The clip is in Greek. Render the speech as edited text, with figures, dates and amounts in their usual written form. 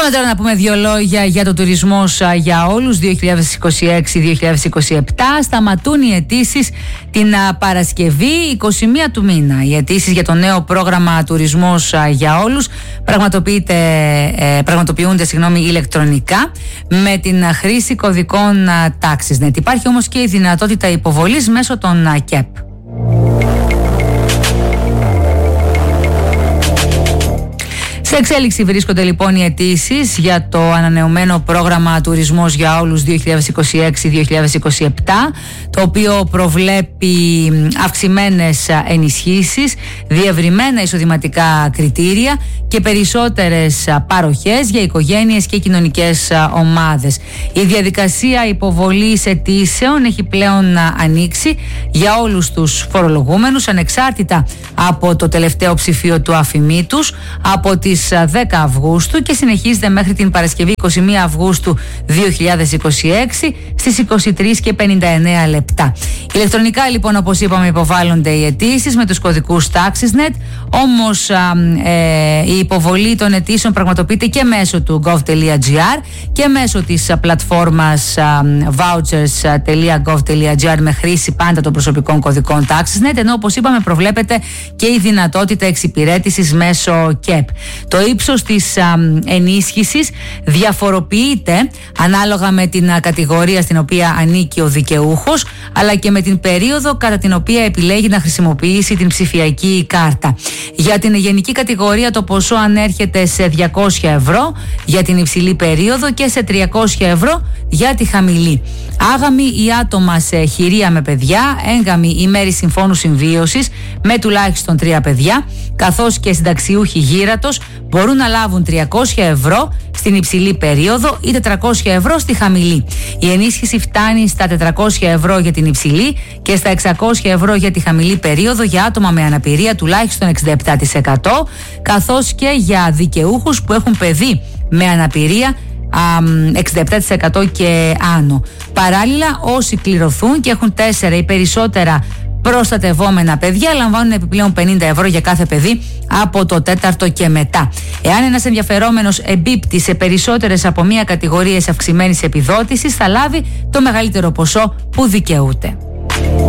Πάμε τώρα να πούμε δύο λόγια για το τουρισμός για όλους 2026-2027. Σταματούν οι αιτήσεις την Παρασκευή 21 του μήνα. Οι αιτήσεις για το νέο πρόγραμμα τουρισμός για όλους πραγματοποιούνται ηλεκτρονικά με την χρήση κωδικών TaxisNet. Υπάρχει όμως και η δυνατότητα υποβολής μέσω των ΚΕΠ. Σε εξέλιξη βρίσκονται λοιπόν οι αιτήσεις για το ανανεωμένο πρόγραμμα τουρισμός για όλους 2026-2027, το οποίο προβλέπει αυξημένες ενισχύσεις, διευρυμένα εισοδηματικά κριτήρια και περισσότερες παροχές για οικογένειες και κοινωνικές ομάδες. Η διαδικασία υποβολής αιτήσεων έχει πλέον ανοίξει για όλους τους φορολογούμενους, ανεξάρτητα από το τελευταίο ψηφίο του αφημί τους, από τις 10 Αυγούστου και συνεχίζεται μέχρι την Παρασκευή 21 Αυγούστου 2026 στις 23:59 λεπτά. Ηλεκτρονικά λοιπόν, όπως είπαμε, υποβάλλονται οι αιτήσεις με τους κωδικούς TaxisNet, όμως η υποβολή των αιτήσεων πραγματοποιείται και μέσω του gov.gr και μέσω της πλατφόρμας vouchers.gov.gr με χρήση πάντα των προσωπικών κωδικών TaxisNet, ενώ όπως είπαμε προβλέπεται και η δυνατότητα εξυπηρέτησης μέσω ΚΕΠ. Το ύψος της ενίσχυσης διαφοροποιείται ανάλογα με την κατηγορία στην οποία ανήκει ο δικαιούχος, αλλά και με την περίοδο κατά την οποία επιλέγει να χρησιμοποιήσει την ψηφιακή κάρτα. Για την γενική κατηγορία το ποσό ανέρχεται σε 200 ευρώ για την υψηλή περίοδο και σε 300 ευρώ για τη χαμηλή. Άγαμοι ή άτομα σε χειρία με παιδιά, έγκαμοι ή μέρη συμφώνου συμβίωσης με τουλάχιστον 3 παιδιά, καθώς και συνταξιούχοι γύρατος μπορούν να λάβουν 300 ευρώ στην υψηλή περίοδο ή 400 ευρώ στη χαμηλή. Η ενίσχυση φτάνει στα 400 ευρώ για την υψηλή και στα 600 ευρώ για τη χαμηλή περίοδο για άτομα με αναπηρία τουλάχιστον 67%, καθώς και για δικαιούχους που έχουν παιδί με αναπηρία 67% και άνω. Παράλληλα, όσοι κληρωθούν και έχουν 4 ή περισσότερα προστατευόμενα παιδιά λαμβάνουν επιπλέον 50 ευρώ για κάθε παιδί από το 4ο και μετά. Εάν ένας ενδιαφερόμενος εμπίπτει σε περισσότερες από μία κατηγορίες αυξημένης επιδότησης, θα λάβει το μεγαλύτερο ποσό που δικαιούται.